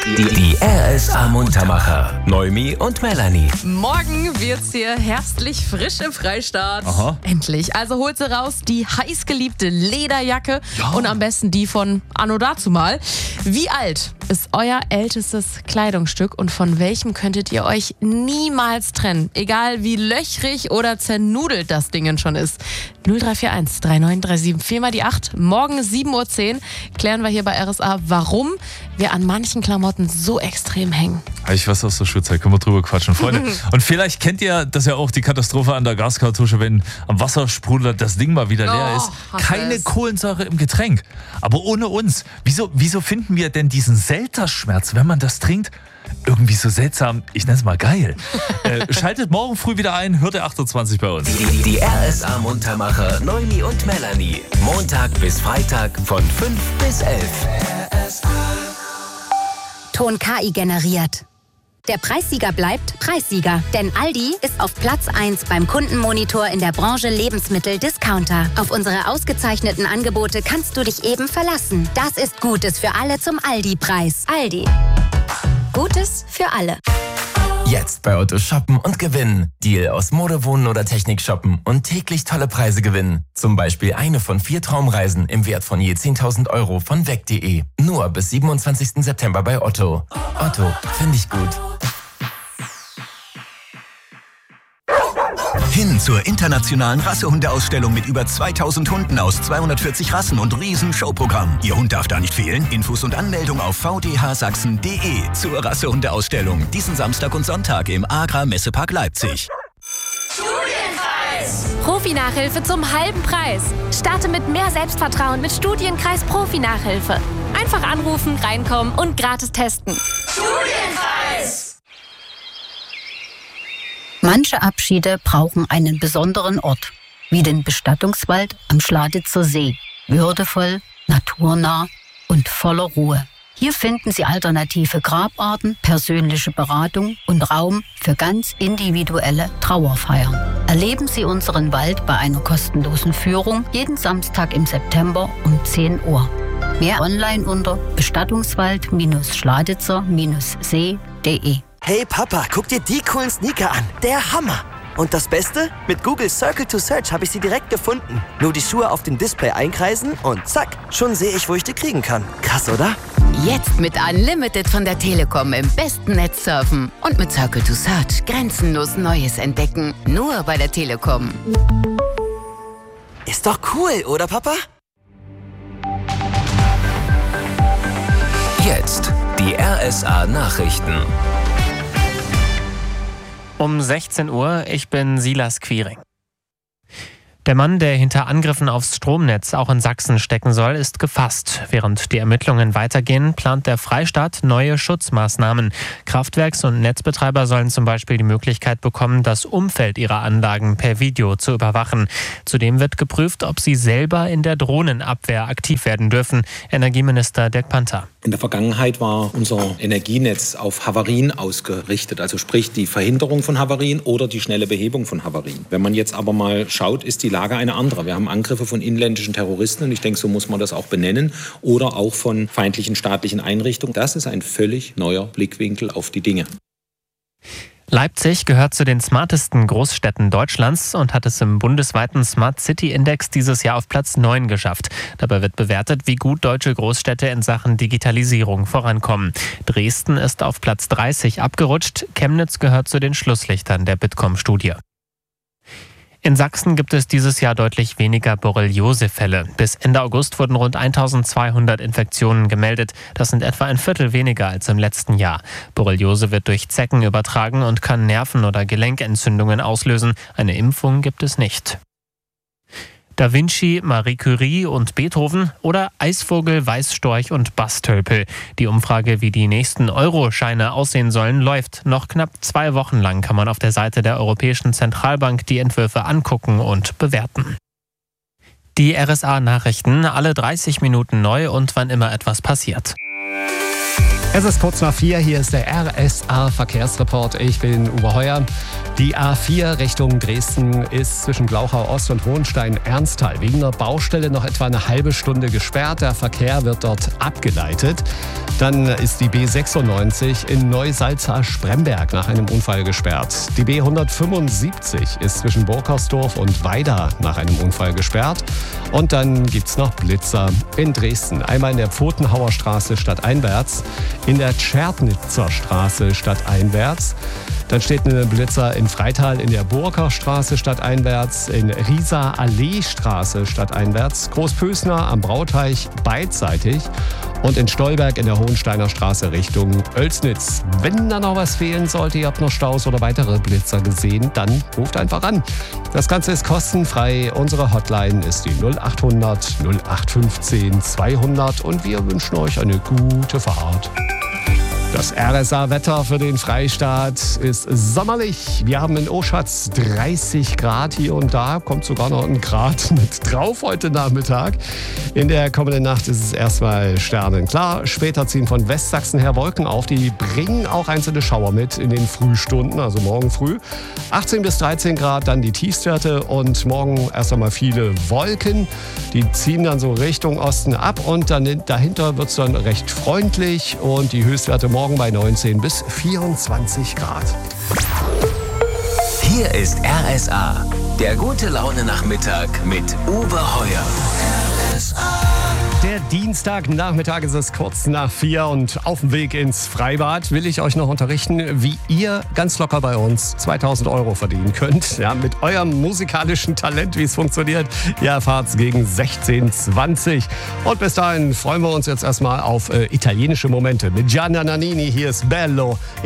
Die RSA Muntermacher. Noemi und Melanie. Morgen wird's hier herbstlich frisch im Freistaat. Aha. Endlich. Also holt sie raus die heißgeliebte Lederjacke und am besten die von Anno dazumal. Wie alt ist euer ältestes Kleidungsstück und von welchem könntet ihr euch niemals trennen? Egal wie löchrig oder zernudelt das Ding schon ist. 0341 3937 4 mal die 8. Morgen 7.10 Uhr klären wir hier bei RSA, warum wir an manchen Klamotten so extrem hängen. Ich weiß aus der Schulzeit, können wir drüber quatschen, Freunde. Und vielleicht kennt ihr das ja auch, die Katastrophe an der Gaskartusche, wenn am Wassersprudler das Ding mal wieder leer ist. Keine Kohlensäure im Getränk. Aber ohne uns. Wieso finden wir denn diesen Selterschmerz, wenn man das trinkt? Irgendwie so seltsam, ich nenne es mal geil. Schaltet morgen früh wieder ein, hört ihr 28 bei uns. Die RSA Muntermacher Noemi und Melanie. Montag bis Freitag von 5 bis 11. Ton KI generiert. Der Preissieger bleibt Preissieger, denn Aldi ist auf Platz 1 beim Kundenmonitor in der Branche Lebensmittel-Discounter. Auf unsere ausgezeichneten Angebote kannst du dich eben verlassen. Das ist Gutes für alle zum Aldi-Preis. Aldi. Gutes für alle. Jetzt bei Otto shoppen und gewinnen. Deal aus Mode, Wohnen oder Technik shoppen und täglich tolle Preise gewinnen. Zum Beispiel eine von 4 Traumreisen im Wert von je 10.000 € von weg.de. Nur bis 27. September bei Otto. Otto, finde ich gut. Hin zur internationalen Rassehundeausstellung mit über 2000 Hunden aus 240 Rassen und Riesen-Showprogramm. Ihr Hund darf da nicht fehlen. Infos und Anmeldung auf vdhsachsen.de zur Rassehundeausstellung. Diesen Samstag und Sonntag im Agra-Messepark Leipzig. Studienkreis! Profi-Nachhilfe zum halben Preis. Starte mit mehr Selbstvertrauen mit Studienkreis Profi-Nachhilfe. Einfach anrufen, reinkommen und gratis testen. Studienkreis! Manche Abschiede brauchen einen besonderen Ort, wie den Bestattungswald am Schladitzer See. Würdevoll, naturnah und voller Ruhe. Hier finden Sie alternative Grabarten, persönliche Beratung und Raum für ganz individuelle Trauerfeiern. Erleben Sie unseren Wald bei einer kostenlosen Führung jeden Samstag im September um 10 Uhr. Mehr online unter bestattungswald-schladitzer-see.de. Hey Papa, guck dir die coolen Sneaker an. Der Hammer. Und das Beste? Mit Google Circle to Search habe ich sie direkt gefunden. Nur die Schuhe auf dem Display einkreisen und zack, schon sehe ich, wo ich die kriegen kann. Krass, oder? Jetzt mit Unlimited von der Telekom im besten Netz surfen. Und mit Circle to Search grenzenlos Neues entdecken. Nur bei der Telekom. Ist doch cool, oder Papa? Jetzt die RSA Nachrichten. Um 16 Uhr, ich bin Silas Quiring. Der Mann, der hinter Angriffen aufs Stromnetz auch in Sachsen stecken soll, ist gefasst. Während die Ermittlungen weitergehen, plant der Freistaat neue Schutzmaßnahmen. Kraftwerks- und Netzbetreiber sollen zum Beispiel die Möglichkeit bekommen, das Umfeld ihrer Anlagen per Video zu überwachen. Zudem wird geprüft, ob sie selber in der Drohnenabwehr aktiv werden dürfen. Energieminister Dirk Panther. In der Vergangenheit war unser Energienetz auf Havarien ausgerichtet, also sprich die Verhinderung von Havarien oder die schnelle Behebung von Havarien. Wenn man jetzt aber mal schaut, ist die Lage eine andere. Wir haben Angriffe von inländischen Terroristen und ich denke, so muss man das auch benennen, oder auch von feindlichen staatlichen Einrichtungen. Das ist ein völlig neuer Blickwinkel auf die Dinge. Leipzig gehört zu den smartesten Großstädten Deutschlands und hat es im bundesweiten Smart City Index dieses Jahr auf Platz 9 geschafft. Dabei wird bewertet, wie gut deutsche Großstädte in Sachen Digitalisierung vorankommen. Dresden ist auf Platz 30 abgerutscht. Chemnitz gehört zu den Schlusslichtern der Bitkom-Studie. In Sachsen gibt es dieses Jahr deutlich weniger Borreliose-Fälle. Bis Ende August wurden rund 1200 Infektionen gemeldet. Das sind etwa ein Viertel weniger als im letzten Jahr. Borreliose wird durch Zecken übertragen und kann Nerven- oder Gelenkentzündungen auslösen. Eine Impfung gibt es nicht. Da Vinci, Marie Curie und Beethoven oder Eisvogel, Weißstorch und Bastölpel. Die Umfrage, wie die nächsten Euro-Scheine aussehen sollen, läuft. Noch knapp 2 Wochen lang kann man auf der Seite der Europäischen Zentralbank die Entwürfe angucken und bewerten. Die RSA-Nachrichten, alle 30 Minuten neu und wann immer etwas passiert. Es ist kurz nach 4, hier ist der RSA-Verkehrsreport. Ich bin Uwe Heuer. Die A4 Richtung Dresden ist zwischen Glauchau Ost und Hohenstein-Ernsthal wegen einer Baustelle noch etwa eine halbe Stunde gesperrt. Der Verkehr wird dort abgeleitet. Dann ist die B96 in Neusalza-Spremberg nach einem Unfall gesperrt. Die B175 ist zwischen Burkersdorf und Weida nach einem Unfall gesperrt. Und dann gibt's noch Blitzer in Dresden. Einmal in der Pfotenhauer Straße stadteinwärts, in der Tschernitzer Straße stadteinwärts. Dann steht ein Blitzer in Freital in der Burkerstraße stadteinwärts, in Rieser Alleestraße stadteinwärts, Großpösner am Brauteich beidseitig und in Stolberg in der Hohensteiner Straße Richtung Oelsnitz. Wenn da noch was fehlen sollte, ihr habt noch Staus oder weitere Blitzer gesehen, dann ruft einfach an. Das Ganze ist kostenfrei. Unsere Hotline ist die 0800 0815 200 und wir wünschen euch eine gute Fahrt. Das RSA-Wetter für den Freistaat ist sommerlich. Wir haben in Oschatz 30 Grad hier und da. Kommt sogar noch ein Grad mit drauf heute Nachmittag. In der kommenden Nacht ist es erstmal sternenklar. Später ziehen von Westsachsen her Wolken auf. Die bringen auch einzelne Schauer mit in den Frühstunden, also morgen früh. 18 bis 13 Grad, dann die Tiefstwerte und morgen erst einmal viele Wolken. Die ziehen dann so Richtung Osten ab und dann dahinter wird es dann recht freundlich und die Höchstwerte morgen bei 19 bis 24 Grad. Hier ist RSA, der gute Laune-Nachmittag mit Uwe Heuer. Der Dienstagnachmittag ist es kurz nach 4 und auf dem Weg ins Freibad will ich euch noch unterrichten, wie ihr ganz locker bei uns 2000 € verdienen könnt. Ja, mit eurem musikalischen Talent, wie es funktioniert. Ihr erfahrt es gegen 16:20. Und bis dahin freuen wir uns jetzt erstmal auf italienische Momente mit Gianna Nannini. Hier ist Bello.